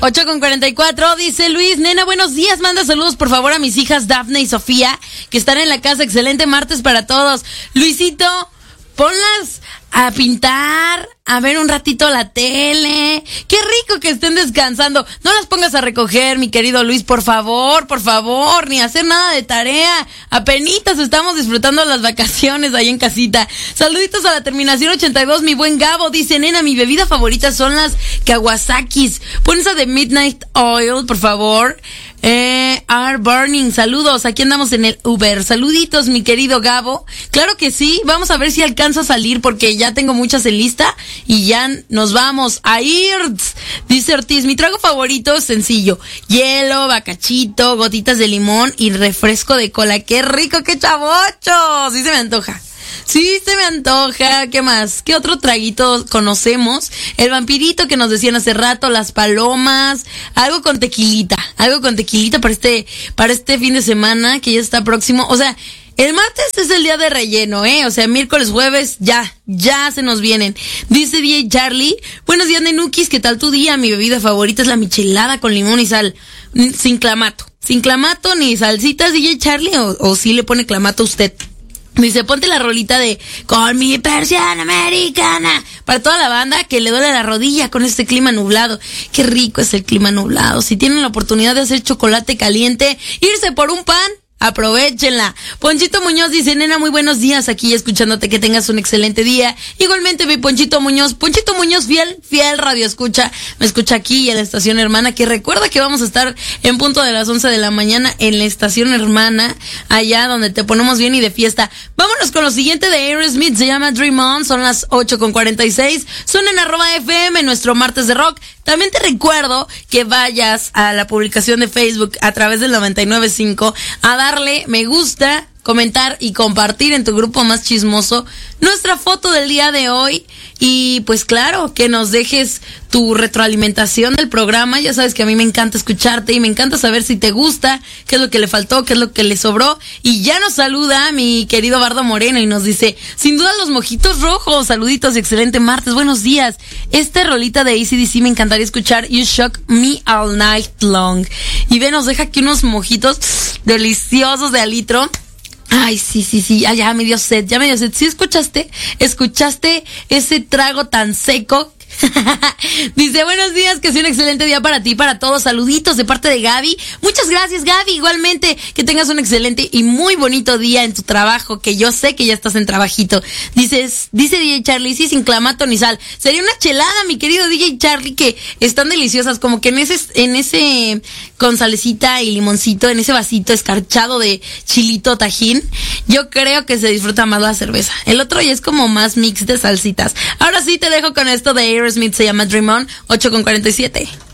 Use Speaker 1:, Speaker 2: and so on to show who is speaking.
Speaker 1: 8:44, dice Luis, nena, buenos días, manda saludos por favor a mis hijas Dafne y Sofía, que están en la casa, excelente martes para todos. Luisito, ponlas a pintar, a ver un ratito la tele. Qué rico que estén descansando. No las pongas a recoger, mi querido Luis, por favor, ni hacer nada de tarea. Apenitas estamos disfrutando las vacaciones ahí en casita. Saluditos a la terminación 82, mi buen Gabo. Dice, nena, mi bebida favorita son las Kawasaki's. Pon esa de Midnight Oil, por favor. Are Burning, saludos, aquí andamos en el Uber. Saluditos, mi querido Gabo. Claro que sí, vamos a ver si alcanzo a salir porque ya tengo muchas en lista y ya nos vamos a ir. Dice Ortiz, mi trago favorito es sencillo: hielo, bacachito, gotitas de limón y refresco de cola. ¡Qué rico, qué chavocho! Sí se me antoja. Sí, se me antoja. ¿Qué más? ¿Qué otro traguito conocemos? El vampirito que nos decían hace rato, las palomas, algo con tequilita para este fin de semana que ya está próximo. O sea, el martes es el día de relleno, o sea, miércoles, jueves, ya se nos vienen. Dice DJ Charlie, buenos días, nenukis, ¿qué tal tu día? Mi bebida favorita es la michelada con limón y sal, sin clamato ni salsitas, DJ Charlie, o sí le pone clamato a usted. Dice, ponte la rolita de Con mi persiana americana para toda la banda que le duele la rodilla con este clima nublado. Qué rico es el clima nublado. Si tienen la oportunidad de hacer chocolate caliente, irse por un pan, aprovéchenla. Ponchito Muñoz dice, nena, muy buenos días, aquí escuchándote, que tengas un excelente día. Igualmente mi Ponchito Muñoz, fiel radio escucha, me escucha aquí en la estación hermana, que recuerda que vamos a estar en punto de las 11 de la mañana en la estación hermana, allá donde te ponemos bien y de fiesta. Vámonos con lo siguiente de Aerosmith, se llama Dream On, son las 8:46, son en @FM, nuestro martes de rock. También te recuerdo que vayas a la publicación de Facebook a través del 99.5 a darle me gusta, comentar y compartir en tu grupo más chismoso nuestra foto del día de hoy. Y pues claro, que nos dejes tu retroalimentación del programa. Ya sabes que a mí me encanta escucharte y me encanta saber si te gusta, qué es lo que le faltó, qué es lo que le sobró. Y ya nos saluda mi querido Bardo Moreno y nos dice, sin duda los mojitos rojos, saluditos y excelente martes, buenos días. Esta rolita de AC/DC me encantaría escuchar, You Shock Me All Night Long. Y ve, nos deja aquí unos mojitos deliciosos de al litro. Ay, sí, ay, ya me dio sed. ¿Sí escuchaste ese trago tan seco? Dice, buenos días, que sea un excelente día para ti y para todos. Saluditos de parte de Gaby. Muchas gracias, Gaby. Igualmente, que tengas un excelente y muy bonito día en tu trabajo, que yo sé que ya estás en trabajito. Dice DJ Charlie, sí, sin clamato ni sal. Sería una chelada, mi querido DJ Charlie, que están deliciosas, como que en ese con salecita y limoncito, en ese vasito escarchado de chilito tajín, yo creo que se disfruta más la cerveza. El otro ya es como más mix de salsitas. Ahora sí te dejo con esto de Aerosmith, se llama Dream On, 8:47.